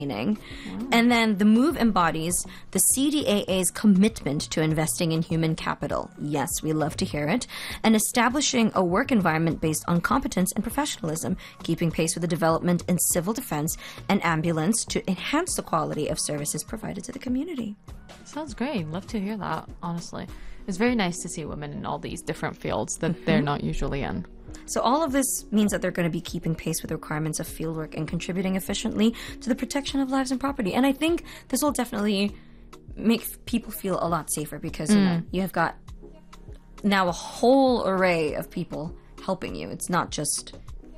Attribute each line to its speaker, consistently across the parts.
Speaker 1: And then the move embodies the CDAA's commitment to investing in human capital. Yes, we love to hear it. And establishing a work environment based on competence and professionalism, keeping pace with the development in civil defense and ambulance to enhance the quality of services provided to the community.
Speaker 2: Sounds great. Love to hear that, honestly. It's very nice to see women in all these different fields that they're not usually in.
Speaker 1: So all of this means that they're going to be keeping pace with the requirements of fieldwork and contributing efficiently to the protection of lives and property. And I think this will definitely make people feel a lot safer because you have got now a whole array of people helping you. It's not just...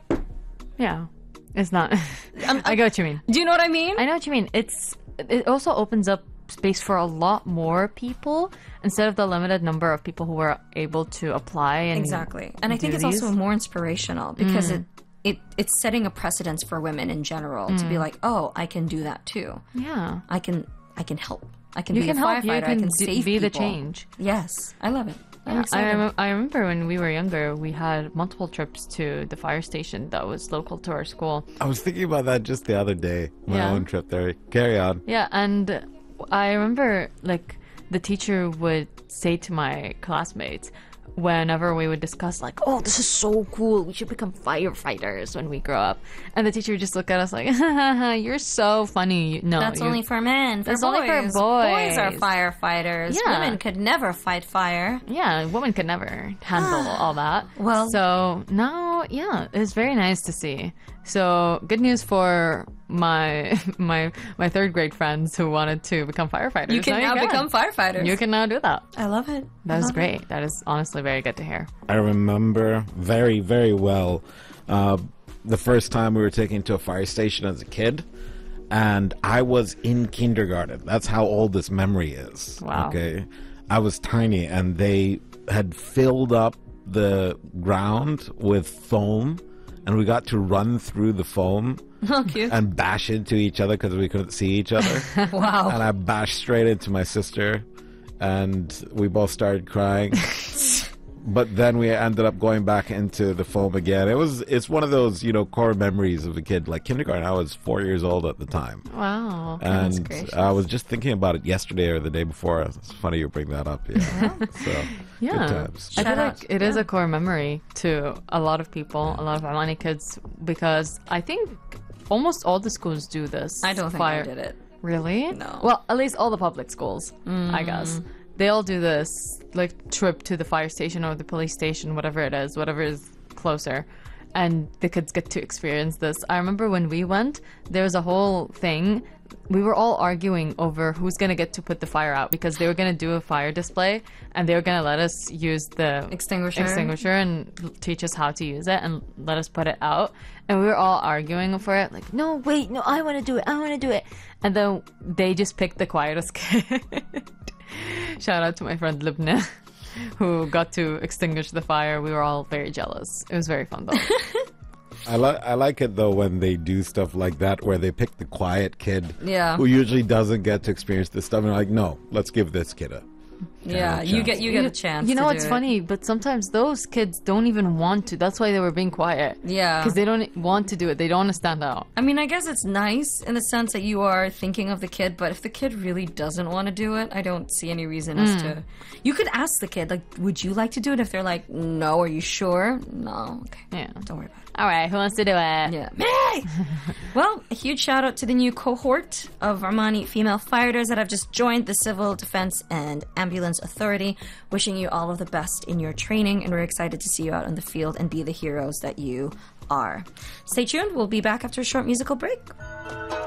Speaker 2: Yeah. It's not... I get what you mean.
Speaker 1: Do you know what I mean?
Speaker 2: I know what you mean. It also opens up space for a lot more people instead of the limited number of people who were able to apply. And
Speaker 1: exactly. And I think it's also more inspirational because it's setting a precedence for women in general to be like, oh, I can do that too.
Speaker 2: Yeah.
Speaker 1: I can help. I can be a firefighter. I can save
Speaker 2: be
Speaker 1: people.
Speaker 2: the change.
Speaker 1: Yes. I love it.
Speaker 2: Yeah, I remember when we were younger, we had multiple trips to the fire station that was local to our school.
Speaker 3: I was thinking about that just the other day, my own trip there. Carry on.
Speaker 2: Yeah, and I remember, like, the teacher would say to my classmates, whenever we would discuss, like, oh, this is so cool, we should become firefighters when we grow up. And the teacher would just look at us like, you're so funny. No,
Speaker 1: that's only for men.
Speaker 2: That's
Speaker 1: boys.
Speaker 2: only for boys.
Speaker 1: Boys are firefighters.
Speaker 2: Yeah.
Speaker 1: Women could never fight fire.
Speaker 2: Yeah, women could never handle all that.
Speaker 1: Well,
Speaker 2: so now, yeah, it's very nice to see. So good news for my third grade friends who wanted to become firefighters.
Speaker 1: You can now become firefighters.
Speaker 2: You can now do that.
Speaker 1: I love it.
Speaker 2: That is great. That is honestly very good to hear.
Speaker 3: I remember very, very well the first time we were taken to a fire station as a kid, and I was in kindergarten. That's how old this memory is.
Speaker 2: Wow.
Speaker 3: Okay. I was tiny, and they had filled up the ground with foam, and we got to run through the foam and bash into each other because we couldn't see each other.
Speaker 1: Wow.
Speaker 3: And I bashed straight into my sister, and we both started crying. But then we ended up going back into the foam again. It's one of those, core memories of a kid. Like kindergarten, I was 4 years old at the time.
Speaker 2: Wow.
Speaker 3: And I was just thinking about it yesterday or the day before. It's funny you bring that up. Yeah. So,
Speaker 2: yeah.
Speaker 3: Good times.
Speaker 2: I feel like it is a core memory to a lot of people, a lot of Amani kids, because I think almost all the schools do this.
Speaker 1: I don't think I did it.
Speaker 2: Really?
Speaker 1: No.
Speaker 2: Well, at least all the public schools, I guess. They all do this, like, trip to the fire station or the police station, whatever it is, whatever is closer. And the kids get to experience this. I remember when we went, there was a whole thing. We were all arguing over who's going to get to put the fire out because they were going to do a fire display and they were going to let us use the extinguisher and teach us how to use it and let us put it out. And we were all arguing for it, like, no, wait, no, I want to do it. And then they just picked the quietest kid. Shout out to my friend Libna, who got to extinguish the fire. We were all very jealous. It was very fun, though.
Speaker 3: I like it, though, when they do stuff like that, where they pick the quiet kid who usually doesn't get to experience this stuff. And they're like, no, let's give this kid a
Speaker 1: you get a chance.
Speaker 2: You know what's funny? But sometimes those kids don't even want to. That's why they were being quiet.
Speaker 1: Yeah.
Speaker 2: Because they don't want to do it. They don't want to stand out.
Speaker 1: I mean, I guess it's nice in the sense that you are thinking of the kid, but if the kid really doesn't want to do it, I don't see any reason as to... You could ask the kid, like, would you like to do it? If they're like, no, are you sure? No. Okay.
Speaker 2: Yeah.
Speaker 1: Don't worry about it.
Speaker 2: All right, who wants to do it?
Speaker 1: Yeah. Me! Well, a huge shout out to the new cohort of Armani female firefighters that have just joined the Civil Defense and Ambulance Authority. Wishing you all of the best in your training, and we're excited to see you out in the field and be the heroes that you are. Stay tuned. We'll be back after a short musical break.